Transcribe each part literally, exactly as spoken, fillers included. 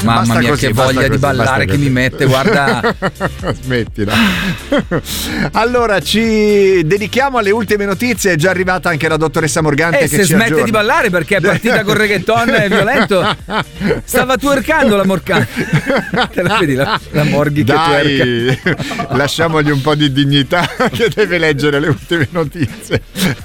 Mamma basta mia, così, che basta voglia così, di ballare che così. mi mette, guarda. Smettila. Allora, ci dedichiamo alle ultime notizie. È già arrivata anche la dottoressa Morgante E che se ci smette aggiorna. di ballare perché è partita con reggaeton violento. Stava twerkando la Morgante. Te la vedi la, la Morghi che Dai, twerka? lasciamogli un po' di dignità che deve leggere le ultime notizie.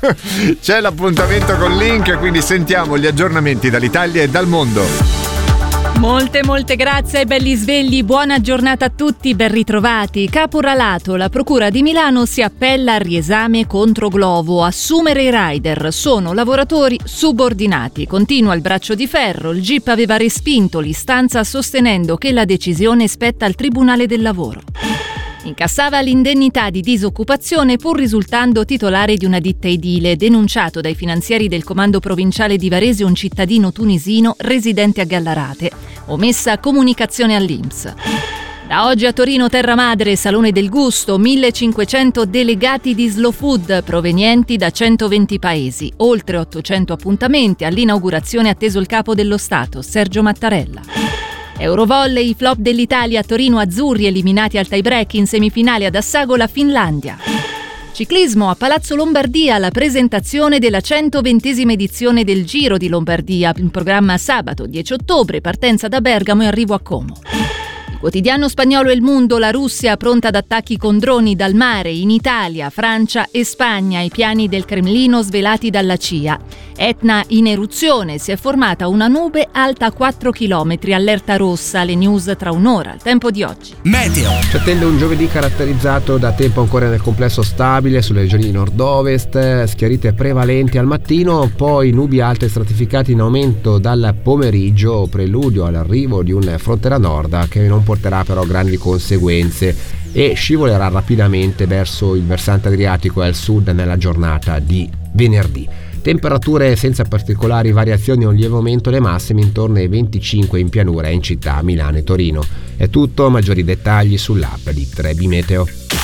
C'è l'appuntamento con Link, quindi sentiamo gli aggiornamenti dall'Italia e dal mondo. Molte molte grazie ai belli svegli, buona giornata a tutti, ben ritrovati. Caporalato, la Procura di Milano si appella al riesame contro Glovo, assumere i rider, sono lavoratori subordinati. Continua il braccio di ferro, il G I P aveva respinto l'istanza sostenendo che la decisione spetta al Tribunale del Lavoro. Incassava l'indennità di disoccupazione pur risultando titolare di una ditta edile, denunciato dai finanzieri del comando provinciale di Varese un cittadino tunisino residente a Gallarate. Omessa comunicazione all'I N P S. Da oggi a Torino Terra Madre, Salone del Gusto, millecinquecento delegati di Slow Food provenienti da centoventi paesi, oltre ottocento appuntamenti, all'inaugurazione atteso il capo dello Stato, Sergio Mattarella. Eurovolley, i flop dell'Italia, Torino Azzurri eliminati al tie break in semifinale ad Assago la Finlandia. Ciclismo a Palazzo Lombardia, la presentazione della centoventesima edizione del Giro di Lombardia, in programma sabato dieci ottobre, partenza da Bergamo e arrivo a Como. Quotidiano spagnolo El Mundo, la Russia pronta ad attacchi con droni dal mare in Italia, Francia e Spagna, i piani del Cremlino svelati dalla C I A. Etna in eruzione, si è formata una nube alta quattro chilometri, allerta rossa, le news tra un'ora, il tempo di oggi. Meteo. Ci attende un giovedì caratterizzato da tempo ancora nel complesso stabile sulle regioni di nord-ovest, schiarite prevalenti al mattino, poi nubi alte stratificate in aumento dal pomeriggio, preludio all'arrivo di un fronte nord che non porterà però grandi conseguenze e scivolerà rapidamente verso il versante adriatico e al sud nella giornata di venerdì. Temperature senza particolari variazioni o lieve aumento, le massime intorno ai venticinque in pianura e in città Milano e Torino. È tutto, maggiori dettagli sull'app di tre B Meteo.